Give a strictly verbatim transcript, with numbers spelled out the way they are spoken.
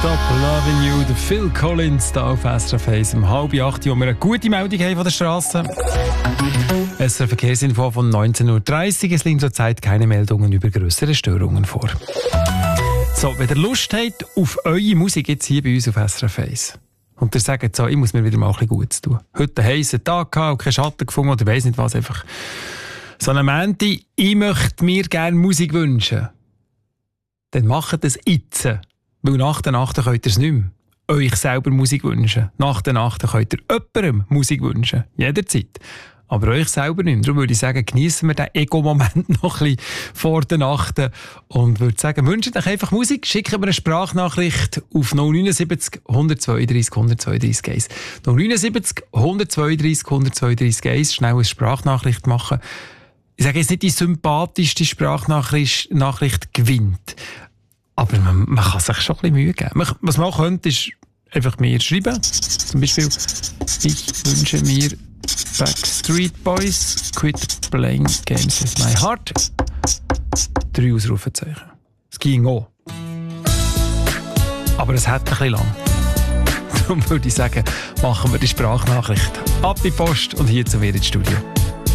Stop Loving You, der Phil Collins da auf S R F eins um halb acht, wo wir eine gute Meldung haben von der Straße. S R F Verkehrsinfo von neunzehn Uhr dreißig. Es liegen zurzeit keine Meldungen über grössere Störungen vor. So, wenn ihr Lust habt auf eure Musik jetzt hier bei uns auf S R F eins und ihr sagt so, ich muss mir wieder mal ein bisschen Gutes tun. Heute einen heissen Tag gehabt und keinen Schatten gefunden oder weiss nicht was, einfach so eine Mente, ich möchte mir gerne Musik wünschen. Dann macht es jetzt. Weil nach der Nacht könnt ihr es nicht mehr. Euch selber Musik wünschen. Nach der Nacht könnt ihr jemandem Musik wünschen. Jederzeit. Aber euch selber nicht mehr. Darum würde ich sagen, geniessen wir den Ego-Moment noch ein bisschen vor der Nacht. Und würde sagen, wünscht euch einfach Musik. Schickt mir eine Sprachnachricht auf null neun sieben null eins zwei drei null eins zwei drei eins. null neun sieben null eins zwei drei null eins zwei drei eins. Schnell eine Sprachnachricht machen. Ich sage jetzt nicht, die sympathischste Sprachnachricht Nachricht gewinnt. Aber man, man kann sich schon ein bisschen Mühe geben. Man, was man auch könnte, ist einfach mir schreiben. Zum Beispiel, ich wünsche mir Backstreet Boys, quit playing games with my heart. Drei Ausrufezeichen. Es ging auch. Aber es hat ein bisschen lang. Darum würde ich sagen, machen wir die Sprachnachricht ab die Post und hier zu mir ins Studio.